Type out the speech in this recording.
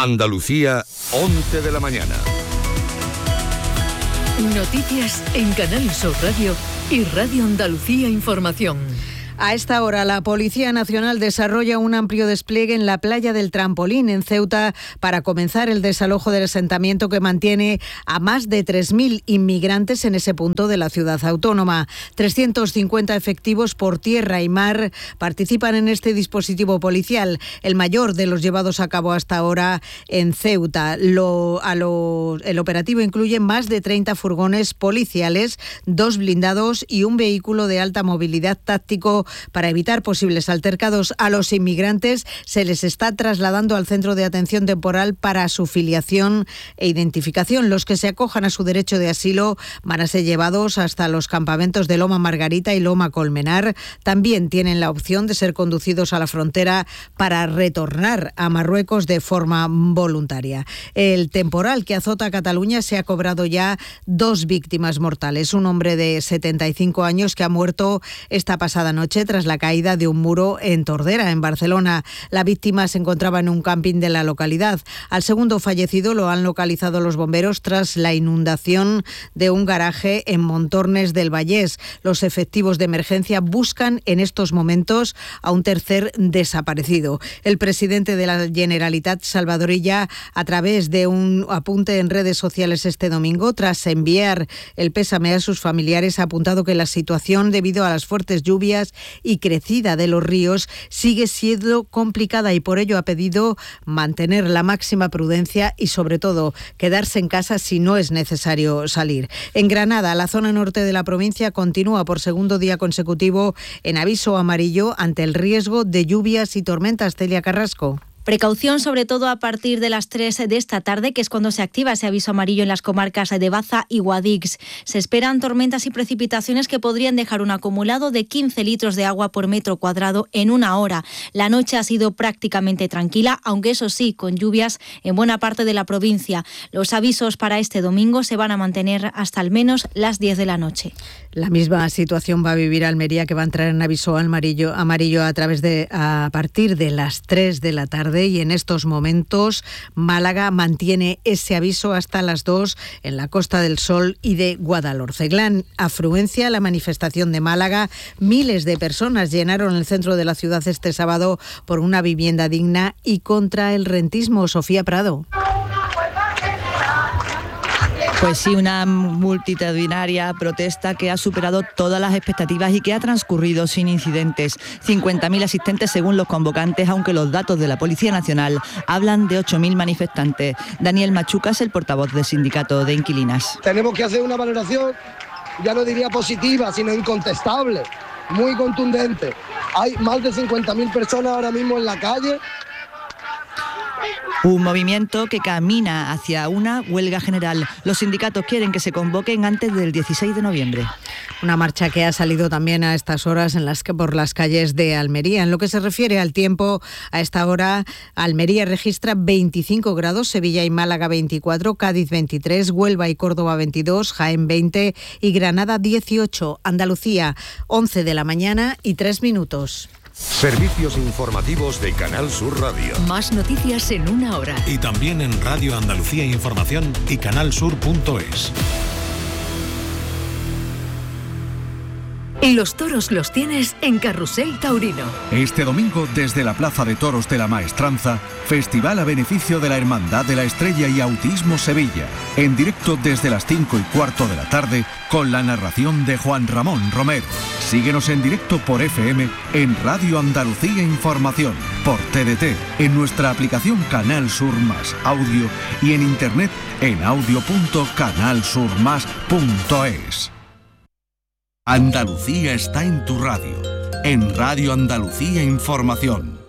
Andalucía, 11 de la mañana. Noticias en Canal Sur Radio y Radio Andalucía Información. A esta hora, la Policía Nacional desarrolla un amplio despliegue en la playa del Trampolín, en Ceuta, para comenzar el desalojo del asentamiento que mantiene a más de 3.000 inmigrantes en ese punto de la ciudad autónoma. 350 efectivos por tierra y mar participan en este dispositivo policial, el mayor de los llevados a cabo hasta ahora en Ceuta. El operativo incluye más de 30 furgones policiales, 2 blindados y un vehículo de alta movilidad táctico. Para evitar posibles altercados a los inmigrantes, se les está trasladando al Centro de Atención Temporal para su filiación e identificación. Los que se acojan a su derecho de asilo van a ser llevados hasta los campamentos de Loma Margarita y Loma Colmenar. También tienen la opción de ser conducidos a la frontera para retornar a Marruecos de forma voluntaria. El temporal que azota a Cataluña se ha cobrado ya 2 víctimas mortales. Un hombre de 75 años que ha muerto esta pasada noche tras la caída de un muro en Tordera, en Barcelona. La víctima se encontraba en un camping de la localidad. Al segundo fallecido lo han localizado los bomberos tras la inundación de un garaje en Montornes del Vallés. Los efectivos de emergencia buscan en estos momentos a un tercer desaparecido. El presidente de la Generalitat, Salvador Illa, a través de un apunte en redes sociales este domingo, tras enviar el pésame a sus familiares, ha apuntado que la situación, debido a las fuertes lluvias y crecida de los ríos, sigue siendo complicada y por ello ha pedido mantener la máxima prudencia y sobre todo quedarse en casa si no es necesario salir. En Granada, la zona norte de la provincia continúa por segundo día consecutivo en aviso amarillo ante el riesgo de lluvias y tormentas. Celia Carrasco. Precaución sobre todo a partir de las 3 de esta tarde, que es cuando se activa ese aviso amarillo en las comarcas de Baza y Guadix. Se esperan tormentas y precipitaciones que podrían dejar un acumulado de 15 litros de agua por metro cuadrado en una hora. La noche ha sido prácticamente tranquila, aunque eso sí, con lluvias en buena parte de la provincia. Los avisos para este domingo se van a mantener hasta al menos las 10 de la noche. La misma situación va a vivir Almería, que va a entrar en aviso amarillo a partir de las 3 de la tarde. Y en estos momentos Málaga mantiene ese aviso hasta las 2 en la Costa del Sol y de Guadalhorce. Gran afluencia a la manifestación de Málaga. Miles de personas llenaron el centro de la ciudad este sábado por una vivienda digna y contra el rentismo. Sofía Prado. Pues sí, una multitudinaria protesta que ha superado todas las expectativas y que ha transcurrido sin incidentes. 50.000 asistentes según los convocantes, aunque los datos de la Policía Nacional hablan de 8.000 manifestantes. Daniel Machuca es el portavoz del Sindicato de Inquilinas. Tenemos que hacer una valoración, ya no diría positiva, sino incontestable, muy contundente. Hay más de 50.000 personas ahora mismo en la calle. Un movimiento que camina hacia una huelga general. Los sindicatos quieren que se convoquen antes del 16 de noviembre. Una marcha que ha salido también a estas horas por las calles de Almería. En lo que se refiere al tiempo, a esta hora Almería registra 25 grados, Sevilla y Málaga 24, Cádiz 23, Huelva y Córdoba 22, Jaén 20 y Granada 18. Andalucía, 11 de la mañana y 3 minutos. Servicios informativos de Canal Sur Radio. Más noticias en una hora. Y también en Radio Andalucía Información y canalsur.es. Los toros los tienes en Carrusel Taurino. Este domingo, desde la Plaza de Toros de la Maestranza, festival a beneficio de la Hermandad de la Estrella y Autismo Sevilla. En directo desde las 5:15 de la tarde, con la narración de Juan Ramón Romero. Síguenos en directo por FM en Radio Andalucía Información, por TDT, en nuestra aplicación Canal Sur Más Audio y en internet en audio.canalsurmas.es. Andalucía está en tu radio, en Radio Andalucía Información.